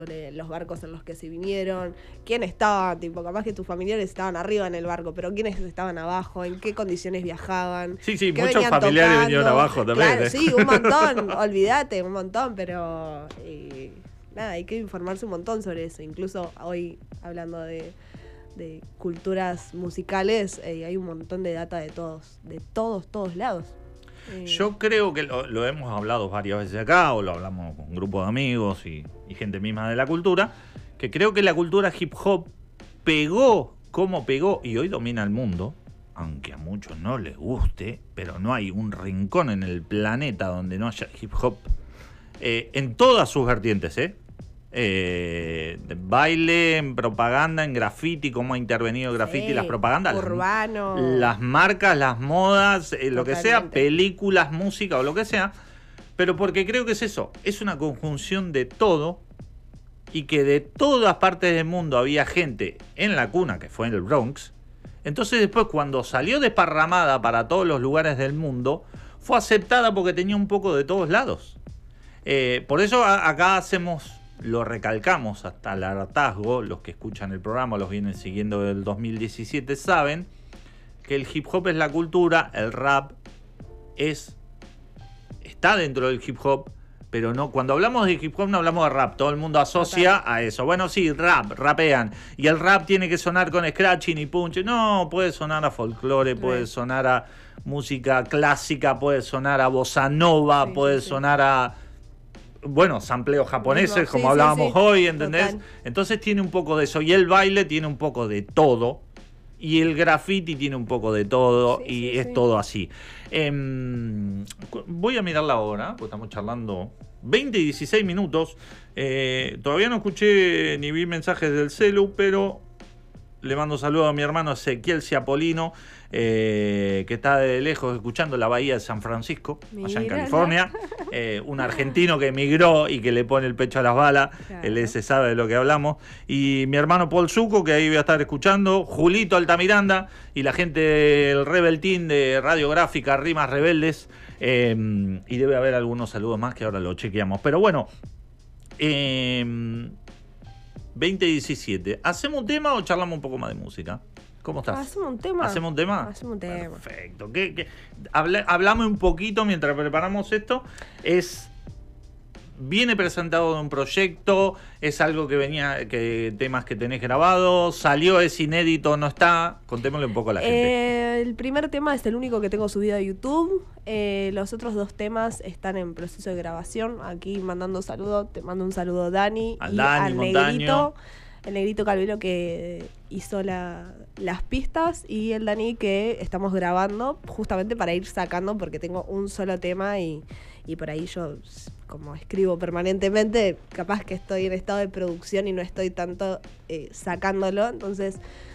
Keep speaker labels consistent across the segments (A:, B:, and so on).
A: sobre los barcos en los que se vinieron, quién estaba, tipo, capaz que tus familiares estaban arriba en el barco, pero quiénes estaban abajo, en qué condiciones viajaban.
B: Sí, muchos familiares vinieron abajo también.
A: Claro, sí, un montón, olvídate, un montón, pero nada, hay que informarse un montón sobre eso. Incluso hoy, hablando de culturas musicales, hay un montón de data de todos lados.
B: Yo creo que lo hemos hablado varias veces acá, o lo hablamos con un grupo de amigos y gente misma de la cultura, que creo que la cultura hip hop pegó como pegó y hoy domina el mundo, aunque a muchos no les guste, pero no hay un rincón en el planeta donde no haya hip hop en todas sus vertientes, baile, en propaganda, en graffiti, cómo ha intervenido el graffiti, las propagandas,
A: urbano,
B: las marcas, las modas, lo que sea, películas, música o lo que sea, pero porque creo que es eso, es una conjunción de todo y que de todas partes del mundo había gente en la cuna, que fue en el Bronx. Entonces después, cuando salió desparramada para todos los lugares del mundo, fue aceptada porque tenía un poco de todos lados. Por eso acá lo recalcamos hasta el hartazgo. Los que escuchan el programa, los vienen siguiendo del 2017, saben que el hip hop es la cultura, el rap está dentro del hip hop, pero no, cuando hablamos de hip hop no hablamos de rap, todo el mundo asocia a eso. Bueno, sí, rapean, y el rap tiene que sonar con scratching y punch. No, puede sonar a folclore, puede sonar a música clásica, puede sonar a bossa nova, puede sonar a sampleos japoneses, como hablábamos hoy, ¿entendés? Total. Entonces tiene un poco de eso, y el baile tiene un poco de todo, y el graffiti tiene un poco de todo, es todo así. Voy a mirar la hora, porque estamos charlando 20 y 16 minutos. Todavía no escuché ni vi mensajes del celu, pero le mando saludos a mi hermano Ezequiel Ciapolino, que está de lejos escuchando la bahía de San Francisco, allá en California. Un argentino que emigró y que le pone el pecho a las balas. Claro. Él se sabe de lo que hablamos. Y mi hermano Paul Zucco, que ahí voy a estar escuchando. Julito Altamiranda y la gente del Rebel Team de Radiográfica, Rimas Rebeldes. Y debe haber algunos saludos más que ahora lo chequeamos. Pero bueno, 2017. ¿Hacemos un tema o charlamos un poco más de música? ¿Cómo estás?
A: ¿Hacemos un tema?
B: ¿Hacemos un tema?
A: Hacemos un tema.
B: Perfecto. Hablame un poquito mientras preparamos esto. ¿Viene presentado de un proyecto? ¿Es algo que temas que tenés grabados? ¿Salió? ¿Es inédito? ¿No está? Contémosle un poco a la gente.
A: El primer tema es el único que tengo subido a YouTube. Los otros 2 temas están en proceso de grabación. Aquí mandando saludos. Te mando un saludo, Dani. Al Negrito. El Negrito Calvero, que hizo las pistas, y el Dani, que estamos grabando justamente para ir sacando, porque tengo un solo tema y por ahí yo, como escribo permanentemente, capaz que estoy en estado de producción y no estoy tanto sacándolo. Entonces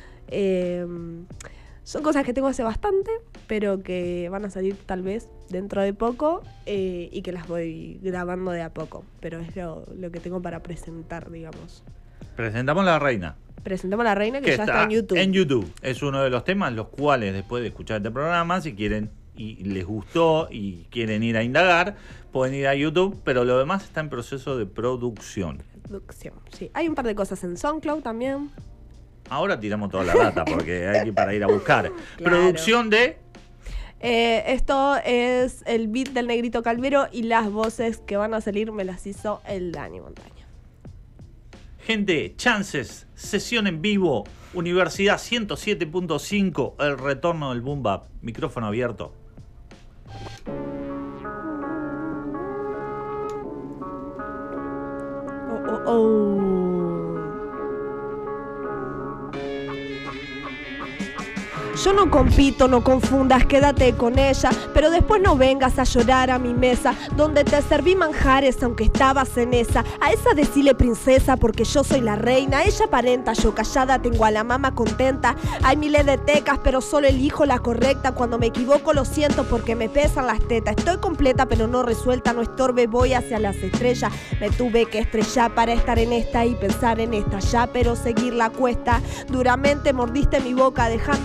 A: son cosas que tengo hace bastante, pero que van a salir tal vez dentro de poco, y que las voy grabando de a poco, pero es lo que tengo para presentar, digamos.
B: Presentamos La Reina.
A: Presentamos La Reina, que ya está en YouTube.
B: En YouTube. Es uno de los temas los cuales, después de escuchar este programa, si quieren y les gustó y quieren ir a indagar, pueden ir a YouTube, pero lo demás está en proceso de producción.
A: Sí. Hay un par de cosas en SoundCloud también.
B: Ahora tiramos toda la data porque hay que para ir a buscar. Claro. Producción de...
A: esto es el beat del Negrito Calvero, y las voces que van a salir me las hizo el Dani Montaña.
B: Gente, Chances, sesión en vivo, Universidad 107.5, el retorno del Boom Bap, micrófono abierto.
A: Yo no compito, no confundas, quédate con ella, pero después no vengas a llorar a mi mesa, donde te serví manjares aunque estabas en esa. A esa decile princesa porque yo soy la reina, ella aparenta, yo callada tengo a la mama contenta. Hay miles de tecas pero solo elijo la correcta, cuando me equivoco lo siento porque me pesan las tetas. Estoy completa pero no resuelta, no estorbe, voy hacia las estrellas. Me tuve que estrellar para estar en esta y pensar en esta ya, pero seguir la cuesta. Duramente mordiste mi boca dejando cicatrices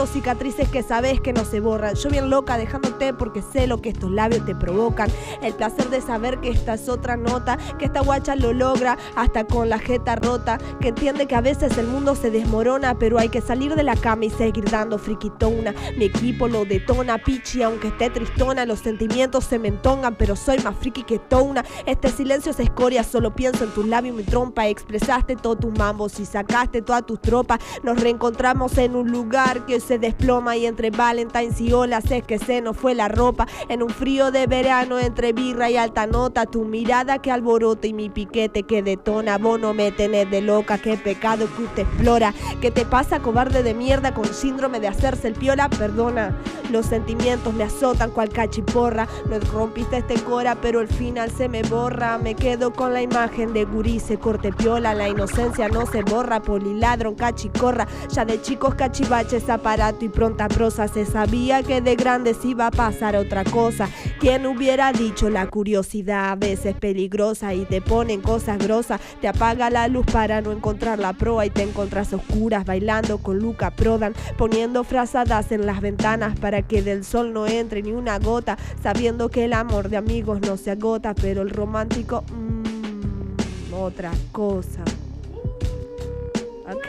A: cicatrices que sabes que no se borran. Yo bien loca dejándote porque sé lo que estos labios te provocan. El placer de saber que esta es otra nota, que esta guacha lo logra hasta con la jeta rota, que entiende que a veces el mundo se desmorona, pero hay que salir de la cama y seguir dando friquitona. Mi equipo lo detona, pichi, aunque esté tristona, los sentimientos se me entongan, pero soy más friki que tona. Este silencio es escoria, solo pienso en tus labios y mi trompa. Expresaste todo tus mambos y sacaste todas tus tropas. Nos reencontramos en un lugar que se desploma, y entre Valentine's y olas es que se nos fue la ropa. En un frío de verano entre birra y alta nota, tu mirada que alborota y mi piquete que detona. Vos no me tenés de loca, qué pecado que usted explora. ¿Qué te pasa, cobarde de mierda con síndrome de hacerse el piola? Perdona, los sentimientos me azotan cual cachiporra. No rompiste este cora, pero el final se me borra. Me quedo con la imagen de gurí, se corte piola. La inocencia no se borra, poliladrón, cachicorra. Ya de chicos cachivaches, aparato y pronta prosa. Se sabía que de grandes iba a pasar otra cosa. ¿Quién hubiera dicho? La curiosidad a veces peligrosa y te ponen cosas grosas. Te apaga la luz para no encontrar la proa y te encontrás oscuras bailando con Luca Prodan, poniendo frazadas en las ventanas para que del sol no entre ni una gota, sabiendo que el amor de amigos no se agota, pero el romántico, otra cosa. Ok.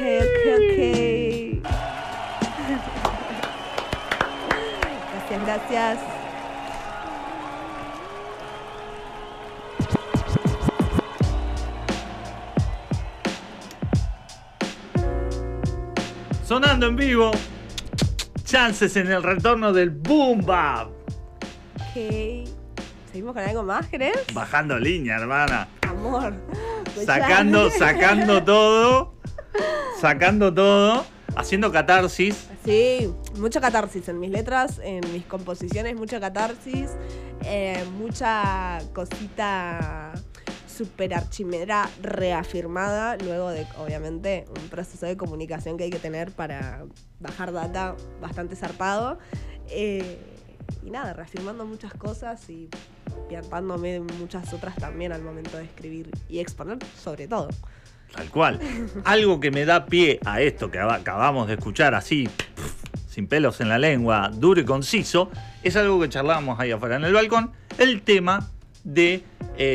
A: Gracias.
B: Sonando en vivo, Chances en el retorno del Boom Bap.
A: Ok. ¿Seguimos con algo más, querés?
B: Bajando línea, hermana.
A: Amor.
B: Sacando todo, haciendo catarsis.
A: Sí, mucha catarsis en mis letras, en mis composiciones, mucha catarsis, mucha cosita super archimera reafirmada, luego de, obviamente, un proceso de comunicación que hay que tener para bajar data bastante zarpado. Y nada, reafirmando muchas cosas y piantándome muchas otras también al momento de escribir y exponer sobre todo.
B: Tal cual. Algo que me da pie a esto que acabamos de escuchar así, sin pelos en la lengua, duro y conciso, es algo que charlábamos ahí afuera en el balcón, el tema de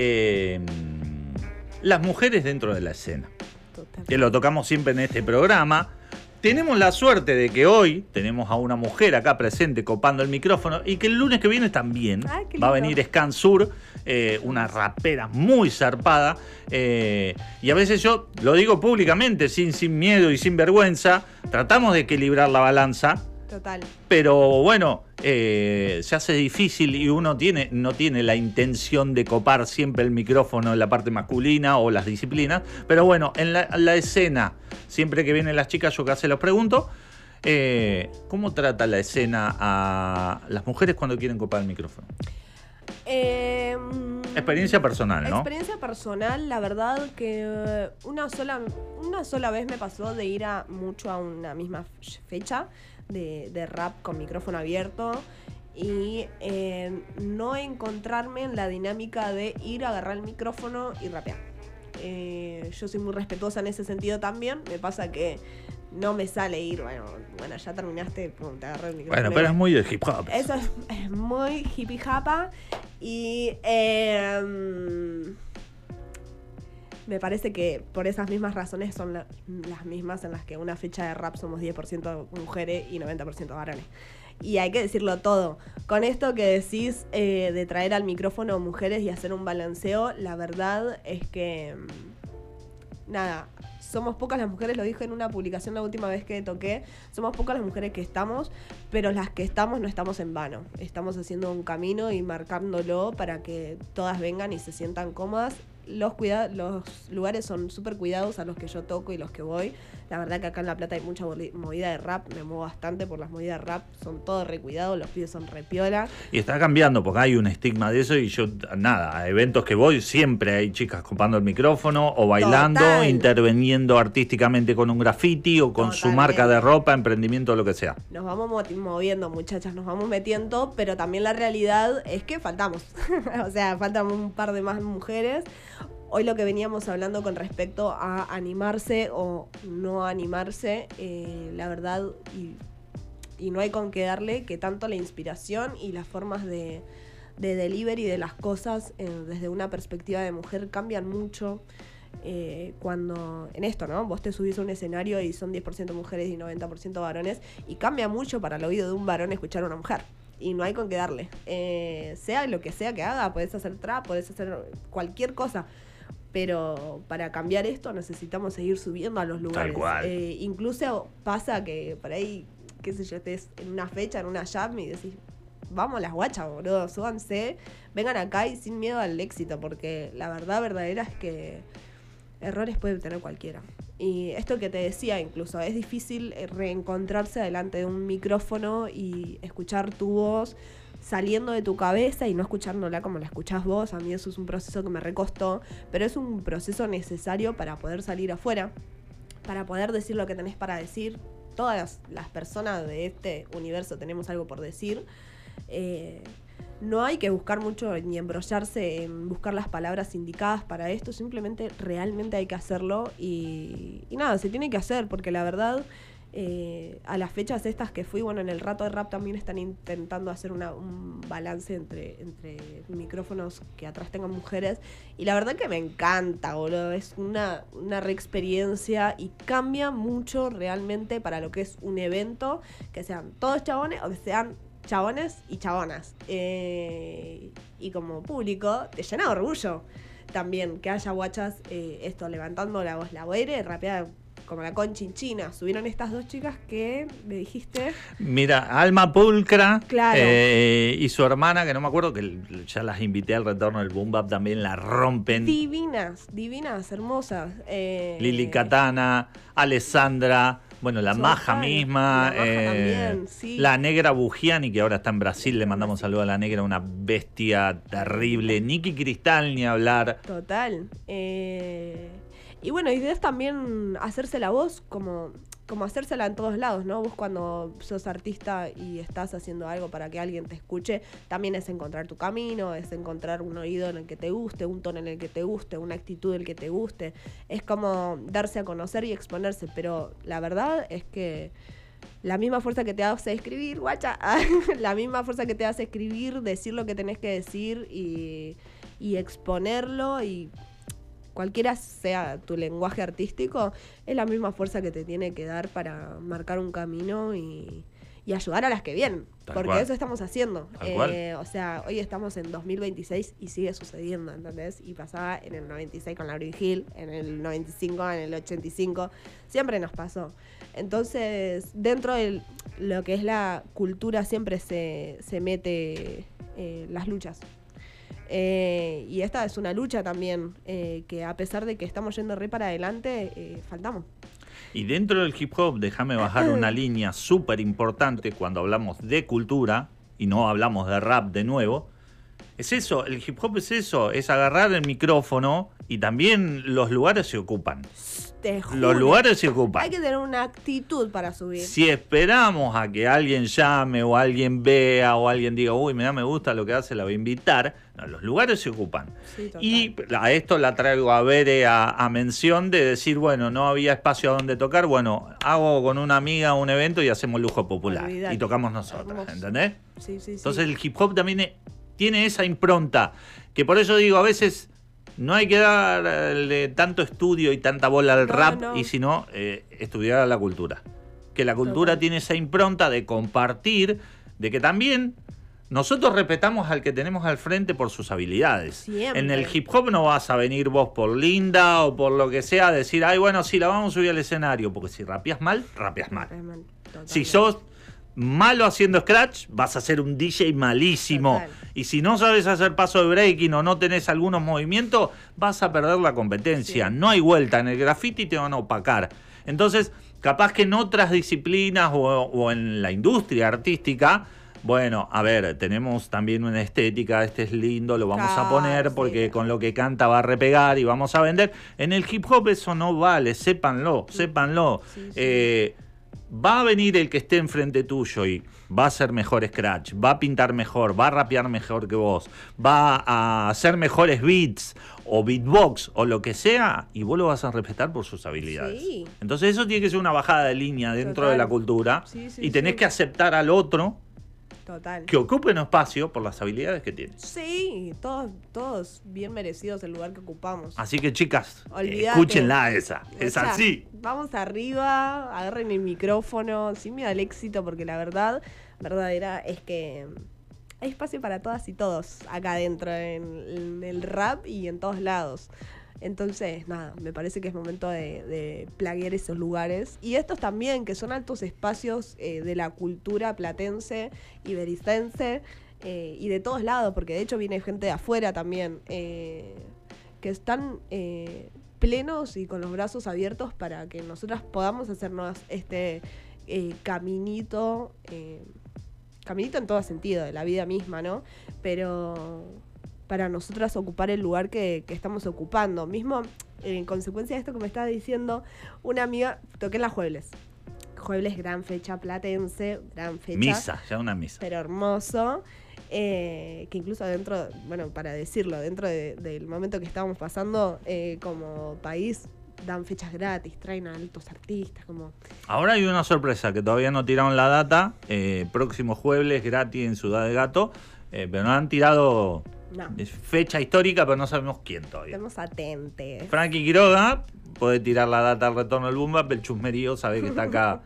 B: las mujeres dentro de la escena.
A: Total.
B: Que lo tocamos siempre en este programa. Tenemos la suerte de que hoy tenemos a una mujer acá presente copando el micrófono y que el lunes que viene también va a venir Scan Sur, una rapera muy zarpada. Y a veces yo lo digo públicamente, sin miedo y sin vergüenza, tratamos de equilibrar la balanza.
A: Total.
B: Pero bueno, se hace difícil y uno no tiene la intención de copar siempre el micrófono en la parte masculina o las disciplinas. Pero bueno, en la escena, siempre que vienen las chicas, yo casi se los pregunto, ¿cómo trata la escena a las mujeres cuando quieren copar el micrófono? Experiencia personal, ¿no?
A: Experiencia personal, la verdad que una sola vez me pasó de ir mucho a una misma fecha de rap con micrófono abierto y no encontrarme en la dinámica de ir a agarrar el micrófono y rapear. Yo soy muy respetuosa en ese sentido también. Me pasa que no me sale ir, bueno, ya terminaste, te agarré el micrófono.
B: Bueno, pero es muy de hip hop.
A: Eso es muy hippie japa y me parece que por esas mismas razones son las mismas en las que una fecha de rap somos 10% mujeres y 90% varones. Y hay que decirlo todo. Con esto que decís de traer al micrófono mujeres y hacer un balanceo, la verdad es que nada, somos pocas las mujeres, lo dije en una publicación la última vez que toqué, somos pocas las mujeres que estamos, pero las que estamos no estamos en vano. Estamos haciendo un camino y marcándolo para que todas vengan y se sientan cómodas. Los lugares son súper cuidados a los que yo toco y los que voy. La verdad que acá en La Plata hay mucha movida de rap, me muevo bastante por las movidas de rap, son todos re cuidados, los pibes son re piola.
B: Y está cambiando porque hay un estigma de eso y yo, nada, a eventos que voy siempre hay chicas copando el micrófono o bailando, total, interviniendo artísticamente con un graffiti o con su marca de ropa, emprendimiento, lo que sea.
A: Nos vamos moviendo, muchachas, nos vamos metiendo, pero también la realidad es que faltamos. O sea, faltan un par de más mujeres. Hoy lo que veníamos hablando con respecto a animarse o no animarse, la verdad, y y no hay con qué darle, que tanto la inspiración y las formas de delivery de las cosas desde una perspectiva de mujer cambian mucho. Cuando en esto, ¿no? Vos te subís a un escenario y son 10% mujeres y 90% varones, y cambia mucho para el oído de un varón escuchar a una mujer. Y no hay con qué darle. Sea lo que sea que haga, podés hacer trap, podés hacer cualquier cosa. Pero para cambiar esto necesitamos seguir subiendo a los lugares.
B: Tal cual.
A: Incluso pasa que por ahí, qué sé yo, estés en una fecha, en una jam y decís, vamos las guachas, boludo, súbanse, vengan acá y sin miedo al éxito, porque la verdad verdadera es que errores puede tener cualquiera. Y esto que te decía, incluso es difícil reencontrarse delante de un micrófono y escuchar tu voz saliendo de tu cabeza y no escuchándola como la escuchás vos. A mí eso es un proceso que me recostó, pero es un proceso necesario para poder salir afuera, para poder decir lo que tenés para decir. Todas las personas de este universo tenemos algo por decir. No hay que buscar mucho ni embrollarse en buscar las palabras indicadas para esto, simplemente realmente hay que hacerlo y nada, se tiene que hacer, porque la verdad a las fechas estas que fui, bueno, en el Rato de Rap también están intentando hacer un balance entre micrófonos que atrás tengan mujeres, y la verdad que me encanta, boludo, es una reexperiencia y cambia mucho realmente para lo que es un evento, que sean todos chabones o que sean chabones y chabonas, y como público te llena de orgullo también que haya guachas esto levantando la voz, la boire, rapeada como la Conchinchina. Subieron estas dos chicas que me dijiste. Mira,
B: Alma Pulcra,
A: claro,
B: y su hermana, que no me acuerdo, que ya las invité al retorno del Boom Bap, también la rompen.
A: Divinas, hermosas.
B: Lili Katana, Alessandra, bueno, la Maja misma,
A: la Maja también, sí.
B: La Negra Bugiani, que ahora está en Brasil, le mandamos saludo a la Negra, una bestia terrible. Nicky Cristal, ni hablar.
A: Total. Y bueno, y es también hacerse la voz como hacérsela en todos lados, ¿no? Vos cuando sos artista y estás haciendo algo para que alguien te escuche, también es encontrar tu camino, es encontrar un oído en el que te guste, un tono en el que te guste, una actitud en el que te guste. Es como darse a conocer y exponerse, pero la verdad es que la misma fuerza que te hace escribir, guacha, la misma fuerza que te hace escribir, decir lo que tenés que decir y exponerlo, y cualquiera sea tu lenguaje artístico, es la misma fuerza que te tiene que dar para marcar un camino y ayudar a las que vienen. Porque eso estamos haciendo. O sea, hoy estamos en 2026 y sigue sucediendo, ¿entendés? Y pasaba en el 96 con Lauryn Hill, en el 95, en el 85. Siempre nos pasó. Entonces, dentro de lo que es la cultura siempre se mete las luchas. Y esta es una lucha también, que a pesar de que estamos yendo re para adelante, faltamos.
B: Y dentro del hip hop, déjame bajar una línea súper importante cuando hablamos de cultura, y no hablamos de rap de nuevo. Es eso, el hip hop es eso, es agarrar el micrófono, y también los lugares se ocupan.
A: Te juro,
B: los lugares se ocupan.
A: Hay que tener una actitud para subir.
B: Si esperamos a que alguien llame o alguien vea o alguien diga, uy, mira, me gusta lo que hace, la voy a invitar, no, los lugares se ocupan.
A: Sí,
B: y a esto la traigo a Bere a mención de decir, bueno, no había espacio a donde tocar, bueno, hago con una amiga un evento y hacemos lujo popular. Olvidate. Y tocamos nosotros, hermoso. ¿Entendés?
A: Sí.
B: Entonces el hip hop también tiene esa impronta, que por eso digo, a veces no hay que darle tanto estudio y tanta bola al rap, y sino estudiar a la cultura. Que la cultura tiene esa impronta de compartir, de que también nosotros respetamos al que tenemos al frente por sus habilidades.
A: Siempre.
B: En el hip hop no vas a venir vos por linda o por lo que sea a decir, ay, bueno, sí, la vamos a subir al escenario, porque si rapeas mal, rapeas mal. Si sos malo haciendo scratch, vas a ser un DJ malísimo.
A: Total.
B: Y si no sabes hacer paso de breaking o no tenés algunos movimientos, vas a perder la competencia. Sí. No hay vuelta. En el graffiti te van a opacar. Entonces, capaz que en otras disciplinas o en la industria artística, bueno, a ver, tenemos también una estética, este es lindo, lo vamos a poner porque con lo que canta va a repegar y vamos a vender. En el hip hop eso no vale, sépanlo.
A: Sí.
B: va a venir el que esté enfrente tuyo y va a hacer mejor scratch, va a pintar mejor, va a rapear mejor que vos, va a hacer mejores beats o beatbox o lo que sea, y vos lo vas a respetar por sus habilidades.
A: Sí.
B: Entonces eso tiene que ser una bajada de línea dentro de la cultura, y tenés que aceptar al otro que ocupe un espacio por las habilidades que tiene.
A: Sí, todos bien merecidos el lugar que ocupamos.
B: Así que, chicas, escúchenla esa. Es así.
A: Vamos arriba, agarren el micrófono, sin miedo al éxito, porque la verdadera es que hay espacio para todas y todos acá adentro, en el rap y en todos lados. Entonces, nada, me parece que es momento de plaguear esos lugares. Y estos también, que son altos espacios de la cultura platense, ibericense, y de todos lados, porque de hecho viene gente de afuera también, que están plenos y con los brazos abiertos para que nosotras podamos hacernos este caminito en todo sentido, de la vida misma, ¿no? Pero para nosotras ocupar el lugar que estamos ocupando. Mismo, en consecuencia de esto que me estaba diciendo, una amiga, toqué en la Juebles. Juebles, gran fecha platense, gran fecha.
B: Misa, ya una misa.
A: Pero hermoso. Que incluso dentro, bueno, para decirlo, dentro del momento que estábamos pasando como país, dan fechas gratis, traen a altos artistas, como...
B: Ahora hay una sorpresa, que todavía no tiraron la data. Próximo jueves gratis en Ciudad de Gato, pero no han tirado... No. Fecha histórica, pero no sabemos quién todavía.
A: Estamos atentes.
B: Frankie Quiroga puede tirar la data al retorno del Boom Bap. El chusmerío sabe que está acá.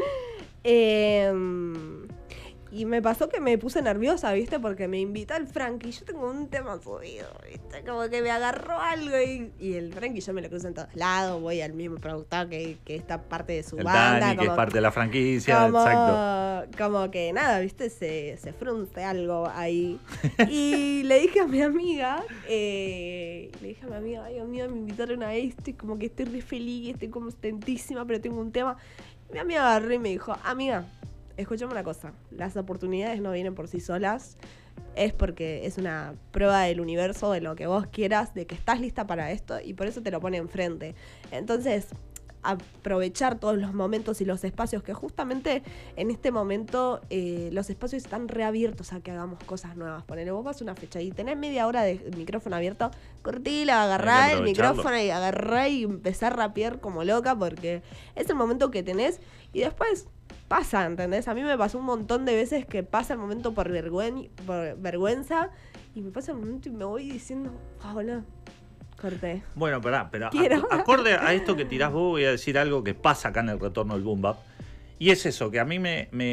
A: Y me pasó que me puse nerviosa, ¿viste? Porque me invitó el Frankie. Yo tengo un tema subido, ¿viste? Como que me agarró algo y el Frankie yo me lo cruzo en todos lados. Voy al mismo productor que está parte de su banda.
B: Dani, que es parte de la franquicia, exacto.
A: Como que nada, ¿viste? Se frunce algo ahí. Y le dije a mi amiga, ay, Dios mío, me invitaron a esto y como que estoy re feliz, estoy contentísima, pero tengo un tema. Mi amiga agarró y me dijo, amiga, escúchame una cosa, las oportunidades no vienen por sí solas, es porque es una prueba del universo, de lo que vos quieras, de que estás lista para esto y por eso te lo pone enfrente. Entonces, aprovechar todos los momentos y los espacios, que justamente en este momento los espacios están reabiertos a que hagamos cosas nuevas. Ponele, vos vas a una fecha y tenés media hora de micrófono abierto, cortila, agarrá el micrófono y agarrá y empezá a rapear como loca, porque es el momento que tenés y después pasa, ¿entendés? A mí me pasó un montón de veces que pasa el momento por vergüenza y me pasa el momento y me voy diciendo, hola, corté.
B: Bueno, pero acorde a esto que tirás vos, voy a decir algo que pasa acá en el retorno del Boom Bap. Y es eso, que a mí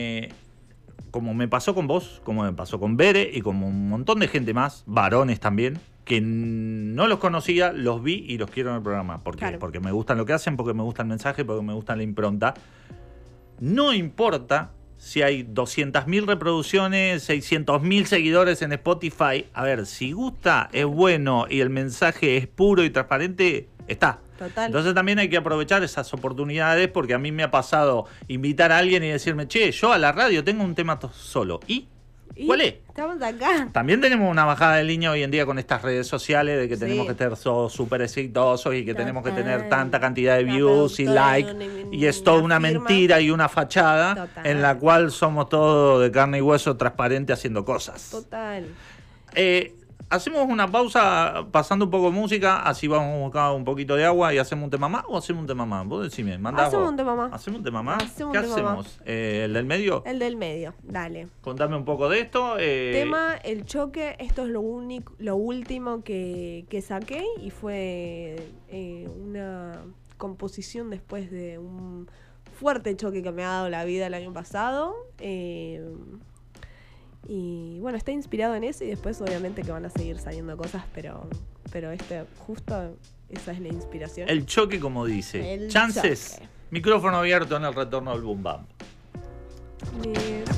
B: como me pasó con vos, como me pasó con Bere y como un montón de gente más, varones también, que no los conocía, los vi y los quiero en el programa. ¿Por qué? Claro. Porque me gustan lo que hacen, porque me gusta el mensaje, porque me gusta la impronta. No importa si hay 200.000 reproducciones, 600.000 seguidores en Spotify. A ver, si gusta, es bueno y el mensaje es puro y transparente, está. Total. Entonces también hay que aprovechar esas oportunidades, porque a mí me ha pasado invitar a alguien y decirme, che, yo a la radio tengo un tema solo. ¿Y? ¿Cuál es?
A: Estamos acá.
B: También tenemos una bajada de línea hoy en día con estas redes sociales de que tenemos que ser súper exitosos y que tenemos que tener tanta cantidad de views y likes. Y es toda una mentira y una fachada en la cual somos todos de carne y hueso, transparente, haciendo cosas.
A: Total.
B: Hacemos una pausa pasando un poco de música, así vamos a buscar un poquito de agua y hacemos un tema más, o hacemos un tema más. Vos decime,
A: hacemos un tema más.
B: ¿Hacemos un tema más? ¿Qué hacemos? ¿El del medio?
A: El del medio, dale.
B: Contame un poco de esto.
A: Tema, El Choque, esto es lo último que saqué y fue una composición después de un fuerte choque que me ha dado la vida el año pasado. Y bueno, está inspirado en eso y después obviamente que van a seguir saliendo cosas, pero justo esa es la inspiración.
B: El choque, como dice. Chances, choque. Micrófono abierto en el retorno del Boom Bap.